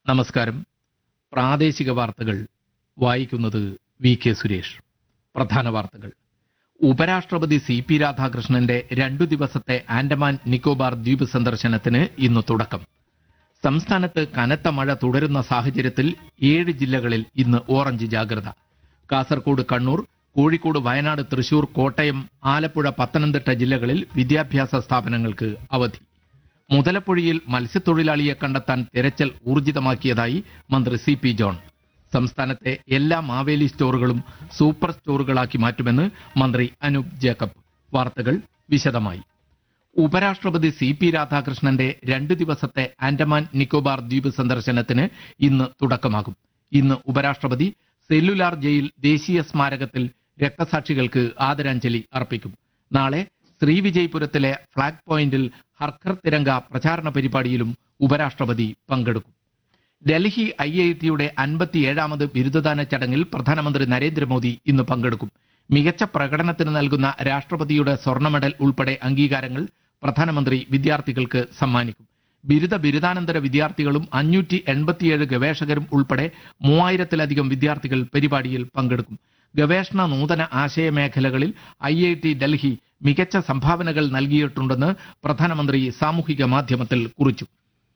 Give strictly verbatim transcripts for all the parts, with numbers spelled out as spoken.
നമസ്കാരം. പ്രാദേശിക വാർത്തകൾ വായിക്കുന്നത് വി കെ സുരേഷ്. പ്രധാന വാർത്തകൾ. ഉപരാഷ്ട്രപതി സി പി രാധാകൃഷ്ണന്റെ രണ്ടു ദിവസത്തെ ആൻഡമാൻ നിക്കോബാർ ദ്വീപ് സന്ദർശനത്തിന് ഇന്ന് തുടക്കം. സംസ്ഥാനത്ത് കനത്ത മഴ തുടരുന്ന സാഹചര്യത്തിൽ ഏഴ് ജില്ലകളിൽ ഇന്ന് ഓറഞ്ച് ജാഗ്രത. കാസർകോട്, കണ്ണൂർ, കോഴിക്കോട്, വയനാട്, തൃശൂർ, കോട്ടയം, ആലപ്പുഴ, പത്തനംതിട്ട ജില്ലകളിൽ വിദ്യാഭ്യാസ സ്ഥാപനങ്ങൾക്ക് അവധി. മുതലപ്പുഴയിൽ മത്സ്യത്തൊഴിലാളിയെ കണ്ടെത്താൻ തെരച്ചിൽ ഊർജിതമാക്കിയതായി മന്ത്രി സി പി ജോൺ. സംസ്ഥാനത്തെ എല്ലാ മാവേലി സ്റ്റോറുകളും സൂപ്പർ സ്റ്റോറുകളാക്കി മാറ്റുമെന്ന് മന്ത്രി അനൂപ് ജേക്കബ്. വാർത്തകൾ വിശദമായി. ഉപരാഷ്ട്രപതി സി പി രാധാകൃഷ്ണന്റെ രണ്ടു ദിവസത്തെ ആൻഡമാൻ നിക്കോബാർ ദ്വീപ് സന്ദർശനത്തിന് ഇന്ന് തുടക്കമാകും. ഇന്ന് ഉപരാഷ്ട്രപതി സെല്ലുലാർ ജയിൽ ദേശീയ സ്മാരകത്തിൽ രക്തസാക്ഷികൾക്ക് ആദരാഞ്ജലി അർപ്പിക്കും. നാളെ ശ്രീവിജയ്പുരത്തിലെ ഫ്ളാഗ് പോയിന്റിൽ ഹർഘർ തിരങ്ക പ്രചാരണ പരിപാടിയിലും ഉപരാഷ്ട്രപതി പങ്കെടുക്കും. ഡൽഹി ഐ ഐ ടിയുടെ അൻപത്തിയേഴാമത് ബിരുദദാന ചടങ്ങിൽ പ്രധാനമന്ത്രി നരേന്ദ്രമോദി ഇന്ന് പങ്കെടുക്കും. മികച്ച പ്രകടനത്തിന് നൽകുന്ന രാഷ്ട്രപതിയുടെ സ്വർണ്ണ മെഡൽ ഉൾപ്പെടെ അംഗീകാരങ്ങൾ പ്രധാനമന്ത്രി വിദ്യാർത്ഥികൾക്ക് സമ്മാനിക്കും. ബിരുദ ബിരുദാനന്തര വിദ്യാർത്ഥികളും അഞ്ഞൂറ്റി എൺപത്തിയേഴ് ഗവേഷകരും ഉൾപ്പെടെ മൂവായിരത്തിലധികം വിദ്യാർത്ഥികൾ പരിപാടിയിൽ പങ്കെടുക്കും. ഗവേഷണ നൂതന ആശയ മേഖലകളിൽ ഐ ഐ ടി ഡൽഹി മികച്ച സംഭാവനകൾ നൽകിയിട്ടുണ്ടെന്ന് പ്രധാനമന്ത്രി സാമൂഹിക മാധ്യമത്തിൽ കുറിച്ചു.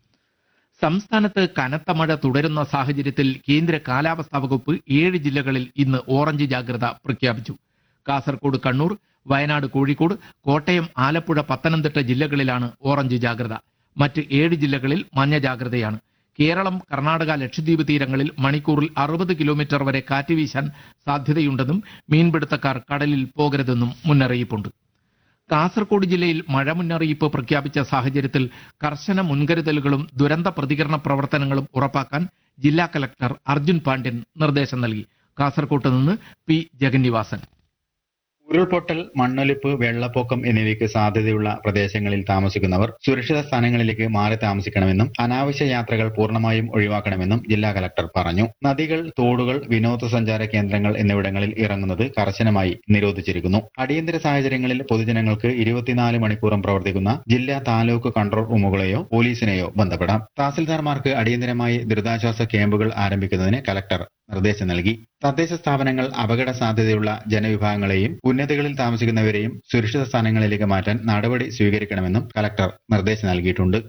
സംസ്ഥാനത്ത് കനത്ത മഴ തുടരുന്ന സാഹചര്യത്തിൽ കേന്ദ്ര കാലാവസ്ഥാ വകുപ്പ് ഏഴ് ജില്ലകളിൽ ഇന്ന് ഓറഞ്ച് ജാഗ്രത പ്രഖ്യാപിച്ചു. കാസർകോട്, കണ്ണൂർ, വയനാട്, കോഴിക്കോട്, കോട്ടയം, ആലപ്പുഴ, പത്തനംതിട്ട ജില്ലകളിലാണ് ഓറഞ്ച് ജാഗ്രത. മറ്റ് ഏഴ് ജില്ലകളിൽ മഞ്ഞ ജാഗ്രതയാണ്. കേരളം, കർണാടക, ലക്ഷദ്വീപ് തീരങ്ങളിൽ മണിക്കൂറിൽ അറുപത് കിലോമീറ്റർ വരെ കാറ്റ് വീശാൻ സാധ്യതയുണ്ടെന്നും മീൻപിടുത്തക്കാർ കടലിൽ പോകരുതെന്നും മുന്നറിയിപ്പുണ്ട്. കാസർകോട് ജില്ലയിൽ മഴ മുന്നറിയിപ്പ് പ്രഖ്യാപിച്ച സാഹചര്യത്തിൽ കർശന മുൻകരുതലുകളും ദുരന്ത പ്രതികരണ പ്രവർത്തനങ്ങളും ഉറപ്പാക്കാൻ ജില്ലാ കലക്ടർ അർജുൻ പാണ്ഡ്യൻ നിർദ്ദേശം നൽകി. കാസർകോട്ട് നിന്ന് പി ജഗന്നിവാസൻ. ഉരുൾപൊട്ടൽ, മണ്ണൊലിപ്പ്, വെള്ളപ്പൊക്കം എന്നിവയ്ക്ക് സാധ്യതയുള്ള പ്രദേശങ്ങളിൽ താമസിക്കുന്നവർ സുരക്ഷിത സ്ഥാനങ്ങളിലേക്ക് മാറി താമസിക്കണമെന്നും അനാവശ്യ യാത്രകൾ പൂർണ്ണമായും ഒഴിവാക്കണമെന്നും ജില്ലാ കലക്ടർ പറഞ്ഞു. നദികൾ, തോടുകൾ, വിനോദസഞ്ചാര കേന്ദ്രങ്ങൾ എന്നിവിടങ്ങളിൽ ഇറങ്ങുന്നത് കർശനമായി നിരോധിച്ചിരിക്കുന്നു. അടിയന്തര സാഹചര്യങ്ങളിൽ പൊതുജനങ്ങൾക്ക് ഇരുപത്തിനാല് മണിക്കൂറും പ്രവർത്തിക്കുന്ന ജില്ലാ താലൂക്ക് കൺട്രോൾ റൂമുകളെയോ പോലീസിനെയോ ബന്ധപ്പെടാം. തഹസിൽദാർമാർക്ക് അടിയന്തരമായി ദുരിതാശ്വാസ ക്യാമ്പുകൾ ആരംഭിക്കുന്നതിന് കലക്ടർ നിർദ്ദേശം നൽകി. തദ്ദേശ സ്ഥാപനങ്ങൾ അപകട സാധ്യതയുള്ള ജനവിഭാഗങ്ങളെയും ഉന്നതികളിൽ താമസിക്കുന്നവരെയും സുരക്ഷിത സ്ഥാനങ്ങളിലേക്ക് മാറ്റാൻ നടപടി സ്വീകരിക്കണമെന്നും കലക്ടർ നിർദ്ദേശം നൽകിയിട്ടുണ്ട്.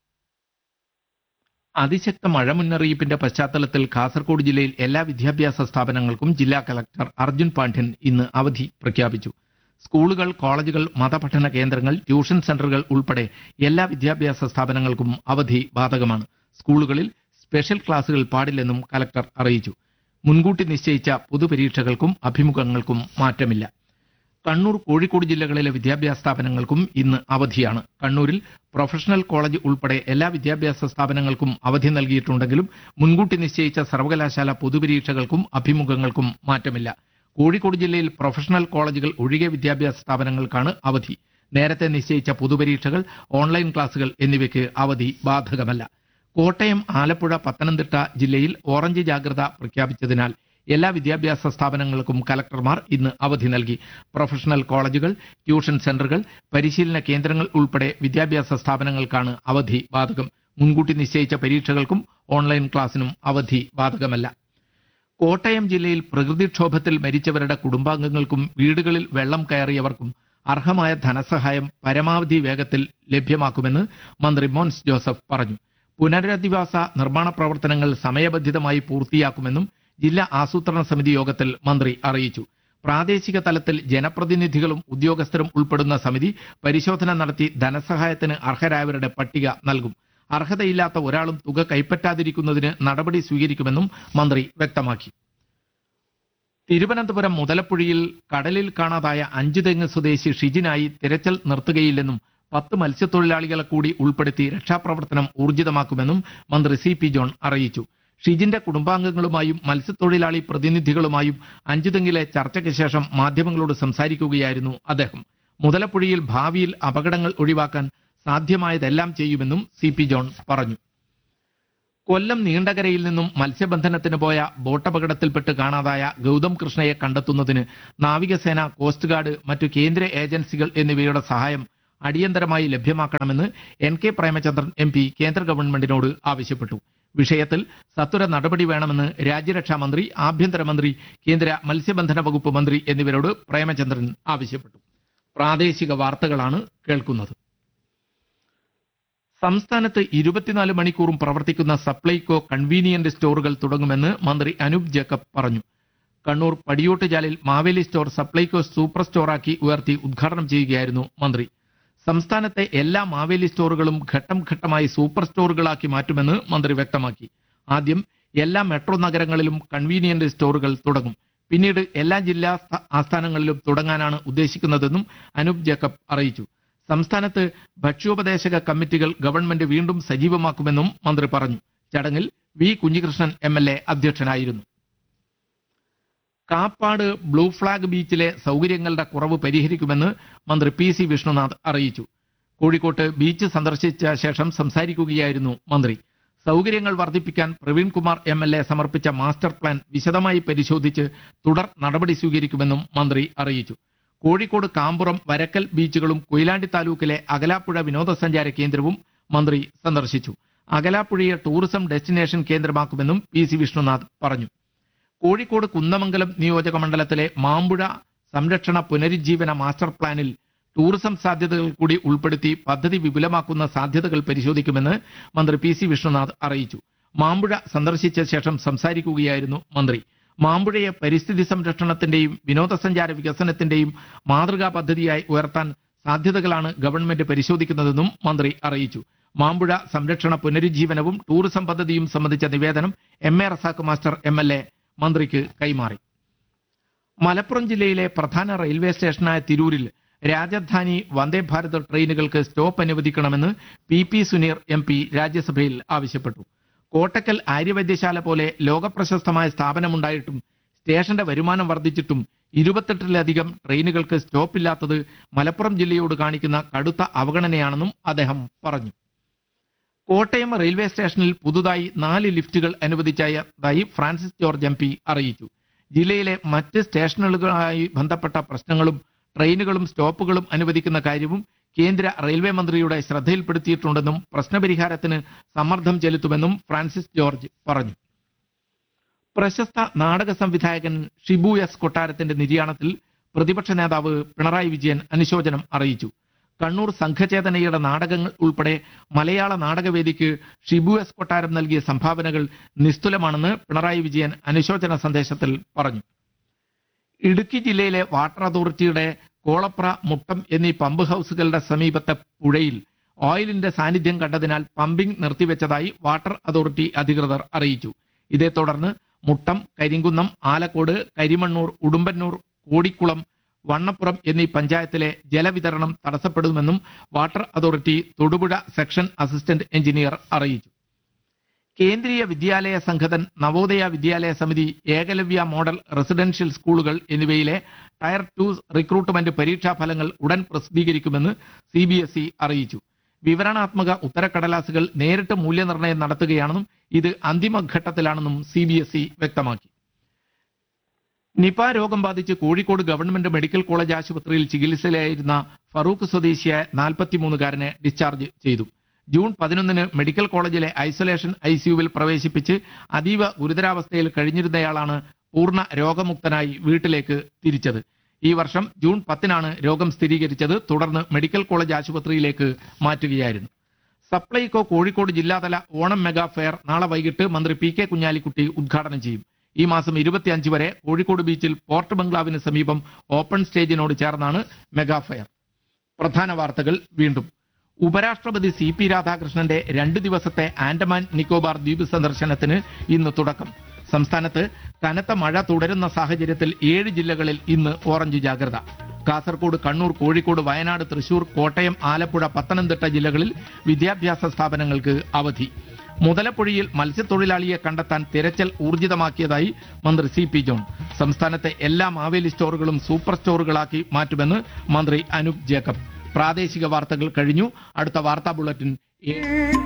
അതിശക്ത മഴ മുന്നറിയിപ്പിന്റെ പശ്ചാത്തലത്തിൽ കാസർകോട് ജില്ലയിൽ എല്ലാ വിദ്യാഭ്യാസ സ്ഥാപനങ്ങൾക്കും ജില്ലാ കലക്ടർ അർജുൻ പാണ്ഡ്യൻ ഇന്ന് അവധി പ്രഖ്യാപിച്ചു. സ്കൂളുകൾ, കോളേജുകൾ, മതപഠന കേന്ദ്രങ്ങൾ, ട്യൂഷൻ സെന്ററുകൾ ഉൾപ്പെടെ എല്ലാ വിദ്യാഭ്യാസ സ്ഥാപനങ്ങൾക്കും അവധി ബാധകമാണ്. സ്കൂളുകളിൽ സ്പെഷ്യൽ ക്ലാസുകൾ പാടില്ലെന്നും കലക്ടർ അറിയിച്ചു. മുൻകൂട്ടി നിശ്ചയിച്ച പൊതുപരീക്ഷകൾക്കും അഭിമുഖങ്ങൾക്കും മാറ്റമില്ല. കണ്ണൂർ, കോഴിക്കോട് ജില്ലകളിലെ വിദ്യാഭ്യാസ സ്ഥാപനങ്ങൾക്കും ഇന്ന് അവധിയാണ്. കണ്ണൂരിൽ പ്രൊഫഷണൽ കോളേജ് ഉൾപ്പെടെ എല്ലാ വിദ്യാഭ്യാസ സ്ഥാപനങ്ങൾക്കും അവധി നൽകിയിട്ടുണ്ടെങ്കിലും മുൻകൂട്ടി നിശ്ചയിച്ച സർവകലാശാല പൊതുപരീക്ഷകൾക്കും അഭിമുഖങ്ങൾക്കും മാറ്റമില്ല. കോഴിക്കോട് ജില്ലയിൽ പ്രൊഫഷണൽ കോളേജുകൾ ഒഴികെ വിദ്യാഭ്യാസ സ്ഥാപനങ്ങൾക്കാണ് അവധി. നേരത്തെ നിശ്ചയിച്ച പൊതുപരീക്ഷകൾ, ഓൺലൈൻ ക്ലാസുകൾ എന്നിവയ്ക്ക് അവധി ബാധകമല്ല. കോട്ടയം, ആലപ്പുഴ, പത്തനംതിട്ട ജില്ലയിൽ ഓറഞ്ച് ജാഗ്രത പ്രഖ്യാപിച്ചതിനാൽ എല്ലാ വിദ്യാഭ്യാസ സ്ഥാപനങ്ങൾക്കും കലക്ടർമാർ ഇന്ന് അവധി നൽകി. പ്രൊഫഷണൽ കോളേജുകൾ, ട്യൂഷൻ സെന്ററുകൾ, പരിശീലന കേന്ദ്രങ്ങൾ ഉൾപ്പെടെ വിദ്യാഭ്യാസ സ്ഥാപനങ്ങൾക്കാണ് അവധി ബാധകം. മുൻകൂട്ടി നിശ്ചയിച്ച പരീക്ഷകൾക്കും ഓൺലൈൻ ക്ലാസിനും അവധി ബാധകമല്ല. കോട്ടയം ജില്ലയിൽ പ്രകൃതിക്ഷോഭത്തിൽ മരിച്ചവരുടെ കുടുംബാംഗങ്ങൾക്കും വീടുകളിൽ വെള്ളം കയറിയവർക്കും അർഹമായ ധനസഹായം പരമാവധി വേഗത്തിൽ ലഭ്യമാക്കുമെന്ന് മന്ത്രി മോൻസ് ജോസഫ് പറഞ്ഞു. പുനരധിവാസ നിർമ്മാണ പ്രവർത്തനങ്ങൾ സമയബന്ധിതമായി പൂർത്തിയാക്കുമെന്നും ജില്ലാ ആസൂത്രണ സമിതി യോഗത്തിൽ മന്ത്രി അറിയിച്ചു. പ്രാദേശിക തലത്തിൽ ജനപ്രതിനിധികളും ഉദ്യോഗസ്ഥരും ഉൾപ്പെടുന്ന സമിതി പരിശോധന നടത്തി ധനസഹായത്തിന് അർഹരായവരുടെ പട്ടിക നൽകും. അർഹതയില്ലാത്ത ഒരാളും തുക കൈപ്പറ്റാതിരിക്കുന്നതിന് നടപടി സ്വീകരിക്കുമെന്നും മന്ത്രി വ്യക്തമാക്കി. തിരുവനന്തപുരം മുതലപ്പുഴയിൽ കടലിൽ കാണാതായ അഞ്ചുതെങ്ങ് സ്വദേശി ഷിജിനായി തിരച്ചിൽ നിർത്തുകയില്ലെന്നും പത്ത് മത്സ്യത്തൊഴിലാളികളെ കൂടി ഉൾപ്പെടുത്തി രക്ഷാപ്രവർത്തനം ഊർജിതമാക്കുമെന്നും മന്ത്രി സി പി ജോൺ അറിയിച്ചു. ഷിജിന്റെ കുടുംബാംഗങ്ങളുമായും മത്സ്യത്തൊഴിലാളി പ്രതിനിധികളുമായും അഞ്ചുതെങ്ങിലെ ചർച്ചയ്ക്ക് ശേഷം മാധ്യമങ്ങളോട് സംസാരിക്കുകയായിരുന്നു അദ്ദേഹം. മുതലപ്പുഴയിൽ ഭാവിയിൽ അപകടങ്ങൾ ഒഴിവാക്കാൻ സാധ്യമായതെല്ലാം ചെയ്യുമെന്നും സി പി ജോൺ പറഞ്ഞു. കൊല്ലം നീണ്ടകരയിൽ നിന്നും മത്സ്യബന്ധനത്തിന് പോയ ബോട്ടപകടത്തിൽപ്പെട്ട് കാണാതായ ഗൗതം കൃഷ്ണയെ കണ്ടെത്തുന്നതിന് നാവികസേന, കോസ്റ്റ് ഗാർഡ്, മറ്റു കേന്ദ്ര ഏജൻസികൾ എന്നിവയുടെ സഹായം അടിയന്തരമായി ലഭ്യമാക്കണമെന്ന് N K Premachandran M P കേന്ദ്ര ഗവൺമെന്റിനോട് ആവശ്യപ്പെട്ടു. വിഷയത്തിൽ സത്വര നടപടി വേണമെന്ന് രാജ്യരക്ഷാ മന്ത്രി, ആഭ്യന്തരമന്ത്രി, കേന്ദ്ര മത്സ്യബന്ധന വകുപ്പ് മന്ത്രി എന്നിവരോട് പ്രേമചന്ദ്രൻ ആവശ്യപ്പെട്ടു. പ്രാദേശിക വാർത്തകളാണ് കേൾക്കുന്നത്. സംസ്ഥാനത്ത് ഇരുപത്തിനാല് മണിക്കൂറും പ്രവർത്തിക്കുന്ന സപ്ലൈകോ കൺവീനിയന്റ് സ്റ്റോറുകൾ തുടങ്ങുമെന്ന് മന്ത്രി അനൂപ് ജേക്കബ് പറഞ്ഞു. കണ്ണൂർ പടിയോട്ടുചാലിൽ മാവേലി സ്റ്റോർ സപ്ലൈകോ സൂപ്പർ സ്റ്റോറാക്കി ഉയർത്തി ഉദ്ഘാടനം ചെയ്യുകയായിരുന്നു മന്ത്രി. സംസ്ഥാനത്തെ എല്ലാ മാവേലി സ്റ്റോറുകളും ഘട്ടം ഘട്ടമായി സൂപ്പർ സ്റ്റോറുകളാക്കി മാറ്റുമെന്ന് മന്ത്രി വ്യക്തമാക്കി. ആദ്യം എല്ലാ മെട്രോ നഗരങ്ങളിലും കൺവീനിയന്റ് സ്റ്റോറുകൾ തുടങ്ങും. പിന്നീട് എല്ലാ ജില്ലാ ആസ്ഥാനങ്ങളിലും തുടങ്ങാനാണ് ഉദ്ദേശിക്കുന്നതെന്നും അനൂപ് ജേക്കബ് അറിയിച്ചു. സംസ്ഥാനത്ത് ഭക്ഷ്യോപദേശക കമ്മിറ്റികൾ ഗവൺമെന്റ് വീണ്ടും സജീവമാക്കുമെന്നും മന്ത്രി പറഞ്ഞു. ചടങ്ങിൽ V Kunhikrishnan M L A അധ്യക്ഷനായിരുന്നു. കാപ്പാട് ബ്ലൂ ഫ്ലാഗ് ബീച്ചിലെ സൗകര്യങ്ങളുടെ കുറവ് പരിഹരിക്കുമെന്ന് മന്ത്രി പി സി വിഷ്ണുനാഥ് അറിയിച്ചു. കോഴിക്കോട്ട് ബീച്ച് സന്ദർശിച്ച ശേഷം സംസാരിക്കുകയായിരുന്നു മന്ത്രി. സൗകര്യങ്ങൾ വർദ്ധിപ്പിക്കാൻ പ്രവീൺകുമാർ എം എൽ എ സമർപ്പിച്ച മാസ്റ്റർ പ്ലാൻ വിശദമായി പരിശോധിച്ച് തുടർ നടപടി സ്വീകരിക്കുമെന്നും മന്ത്രി അറിയിച്ചു. കോഴിക്കോട് കാമ്പുറം, വരക്കൽ ബീച്ചുകളും കൊയിലാണ്ടി താലൂക്കിലെ അകലാപ്പുഴ വിനോദസഞ്ചാര കേന്ദ്രവും മന്ത്രി സന്ദർശിച്ചു. അകലാപ്പുഴയെ tourism destination കേന്ദ്രമാക്കുമെന്നും P C Vishnunath പറഞ്ഞു. കോഴിക്കോട് കുന്നമംഗലം നിയോജക മണ്ഡലത്തിലെ മാമ്പുഴ സംരക്ഷണ പുനരുജ്ജീവന മാസ്റ്റർ പ്ലാനിൽ ടൂറിസം സാധ്യതകൾ കൂടി ഉൾപ്പെടുത്തി പദ്ധതി വിപുലമാക്കുന്ന സാധ്യതകൾ പരിശോധിക്കുമെന്ന് മന്ത്രി പി സി വിഷ്ണുനാഥ് അറിയിച്ചു. മാമ്പുഴ സന്ദർശിച്ച ശേഷം സംസാരിക്കുകയായിരുന്നു മന്ത്രി. മാമ്പുഴയെ പരിസ്ഥിതി സംരക്ഷണത്തിന്റെയും വിനോദസഞ്ചാര വികസനത്തിന്റെയും മാതൃകാ പദ്ധതിയായി ഉയർത്താൻ സാധ്യതകളാണ് ഗവൺമെന്റ് പരിശോധിക്കുന്നതെന്നും മന്ത്രി അറിയിച്ചു. മാമ്പുഴ സംരക്ഷണ പുനരുജ്ജീവനവും ടൂറിസം പദ്ധതിയും സംബന്ധിച്ച നിവേദനം M A Razak master M L A മന്ത്രിക്ക് കൈമാറി. മലപ്പുറം ജില്ലയിലെ പ്രധാന റെയിൽവേ സ്റ്റേഷനായ തിരൂരിൽ രാജധാനി വന്ദേ ഭാരത് ട്രെയിനുകൾക്ക് സ്റ്റോപ്പ് അനുവദിക്കണമെന്ന് P P Suneer M P രാജ്യസഭയിൽ ആവശ്യപ്പെട്ടു. കോട്ടക്കൽ ആര്യവൈദ്യശാല പോലെ ലോകപ്രശസ്തമായ സ്ഥാപനമുണ്ടായിട്ടും സ്റ്റേഷന്റെ വരുമാനം വർദ്ധിച്ചിട്ടും ഇരുപത്തെട്ടിലധികം ട്രെയിനുകൾക്ക് സ്റ്റോപ്പില്ലാത്തത് മലപ്പുറം ജില്ലയോട് കാണിക്കുന്ന കടുത്ത അവഗണനയാണെന്നും അദ്ദേഹം പറഞ്ഞു. കോട്ടയം റെയിൽവേ സ്റ്റേഷനിൽ പുതുതായി നാല് ലിഫ്റ്റുകൾ അനുവദിച്ചതായി ഫ്രാൻസിസ് ജോർജ് എം പി അറിയിച്ചു. ജില്ലയിലെ മറ്റ് സ്റ്റേഷനുകളുമായി ബന്ധപ്പെട്ട പ്രശ്നങ്ങളും ട്രെയിനുകളും സ്റ്റോപ്പുകളും അനുവദിക്കുന്ന കാര്യവും കേന്ദ്ര റെയിൽവേ മന്ത്രിയുടെ ശ്രദ്ധയിൽപ്പെടുത്തിയിട്ടുണ്ടെന്നും പ്രശ്നപരിഹാരത്തിന് സമ്മർദ്ദം ചെലുത്തുമെന്നും ഫ്രാൻസിസ് ജോർജ് പറഞ്ഞു. പ്രശസ്ത നാടക സംവിധായകൻ ഷിബു എസ് കൊട്ടാരത്തിന്റെ നിര്യാണത്തിൽ പ്രതിപക്ഷ നേതാവ് പിണറായി വിജയൻ അനുശോചനം അറിയിച്ചു. കണ്ണൂർ സംഘചേതനയുടെ നാടകങ്ങൾ ഉൾപ്പെടെ മലയാള നാടകവേദിക്ക് ഷിബു എസ് കൊട്ടാരം നൽകിയ സംഭാവനകൾ നിസ്തുലമാണെന്ന് പിണറായി വിജയൻ അനുശോചന സന്ദേശത്തിൽ പറഞ്ഞു. ഇടുക്കി ജില്ലയിലെ വാട്ടർ അതോറിറ്റിയുടെ കോളപ്ര, മുട്ടം എന്നീ പമ്പ് ഹൌസുകളുടെ സമീപത്തെ പുഴയിൽ ഓയിലിന്റെ സാന്നിധ്യം കണ്ടതിനാൽ പമ്പിംഗ് നിർത്തിവെച്ചതായി വാട്ടർ അതോറിറ്റി അധികൃതർ അറിയിച്ചു. ഇതേ തുടർന്ന് മുട്ടം, കരിങ്കുന്നം, ആലക്കോട്, കരിമണ്ണൂർ, ഉടുമ്പന്നൂർ, കോടിക്കുളം, വണ്ണപ്പുറം എന്നീ പഞ്ചായത്തിലെ ജലവിതരണം തടസ്സപ്പെടുമെന്നും water authority Thodupuzha section assistant engineer അറിയിച്ചു. കേന്ദ്രീയ വിദ്യാലയ സംഘടൻ, നവോദയ വിദ്യാലയ സമിതി, ഏകലവ്യ മോഡൽ റെസിഡൻഷ്യൽ സ്കൂളുകൾ എന്നിവയിലെ ടയർ ടു റിക്രൂട്ട്മെന്റ് പരീക്ഷാ ഫലങ്ങൾ ഉടൻ പ്രസിദ്ധീകരിക്കുമെന്ന് സി ബി എസ് ഇ അറിയിച്ചു. വിവരണാത്മക ഉത്തരക്കടലാസുകൾ നേരിട്ട് മൂല്യനിർണ്ണയം നടത്തുകയാണെന്നും ഇത് അന്തിമഘട്ടത്തിലാണെന്നും സി ബി എസ് ഇ വ്യക്തമാക്കി. നിപ രോഗം ബാധിച്ച് കോഴിക്കോട് ഗവൺമെന്റ് മെഡിക്കൽ കോളേജ് ആശുപത്രിയിൽ ചികിത്സയിലായിരുന്ന ഫറൂഖ് സ്വദേശിയായ നാൽപ്പത്തിമൂന്നുകാരനെ ഡിസ്ചാർജ് ചെയ്തു. ജൂൺ പതിനൊന്നിന് മെഡിക്കൽ കോളേജിലെ ഐസൊലേഷൻ ഐ സിയുവിൽ പ്രവേശിപ്പിച്ച് അതീവ ഗുരുതരാവസ്ഥയിൽ കഴിഞ്ഞിരുന്നയാളാണ് പൂർണ്ണ രോഗമുക്തനായി വീട്ടിലേക്ക് തിരിച്ചത്. ഈ വർഷം ജൂൺ പത്തിനാണ് രോഗം സ്ഥിരീകരിച്ചത്. തുടർന്ന് മെഡിക്കൽ കോളേജ് ആശുപത്രിയിലേക്ക് മാറ്റുകയായിരുന്നു. സപ്ലൈകോ കോഴിക്കോട് ജില്ലാതല ഓണം മെഗാ ഫെയർ നാളെ വൈകിട്ട് മന്ത്രി പി കെ കുഞ്ഞാലിക്കുട്ടി ഉദ്ഘാടനം ചെയ്യും. ഈ മാസം ഇരുപത്തിയഞ്ച് വരെ കോഴിക്കോട് ബീച്ചിൽ പോർട്ട് ബംഗ്ലാവിന് സമീപം ഓപ്പൺ സ്റ്റേജിനോട് ചേർന്നാണ് മെഗാ ഫെയർ. പ്രധാന വാർത്തകൾ വീണ്ടും. ഉപരാഷ്ട്രപതി സി പി രാധാകൃഷ്ണന്റെ രണ്ടു ദിവസത്തെ ആൻഡമാൻ നിക്കോബാർ ദ്വീപ് സന്ദർശനത്തിന് ഇന്ന് തുടക്കം. സംസ്ഥാനത്ത് കനത്ത മഴ തുടരുന്ന സാഹചര്യത്തിൽ ഏഴ് ജില്ലകളിൽ ഇന്ന് ഓറഞ്ച് ജാഗ്രത. കാസർഗോഡ്, കണ്ണൂർ, കോഴിക്കോട്, വയനാട്, തൃശൂർ, കോട്ടയം, ആലപ്പുഴ, പത്തനംതിട്ട ജില്ലകളിൽ വിദ്യാഭ്യാസ സ്ഥാപനങ്ങൾക്ക് അവധി. മുതലപ്പുഴയിൽ മത്സ്യത്തൊഴിലാളിയെ കണ്ടെത്താൻ തിരച്ചിൽ ഊർജിതമാക്കിയതായി മന്ത്രി സി പി ജോൺ. സംസ്ഥാനത്തെ എല്ലാ മാവേലി സ്റ്റോറുകളും സൂപ്പർ സ്റ്റോറുകളാക്കി മാറ്റുമെന്ന് മന്ത്രി അനൂപ് ജേക്കബ്. പ്രാദേശിക വാർത്തകൾ കഴിഞ്ഞു. അടുത്ത വാർത്താ ബുള്ളറ്റിൻ